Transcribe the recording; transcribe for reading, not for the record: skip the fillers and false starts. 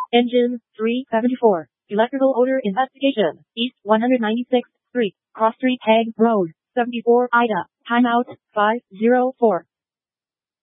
Engine 374. Electrical odor investigation. East 196th Street. Cross Street Hague Road. 74 Ida. Timeout 504.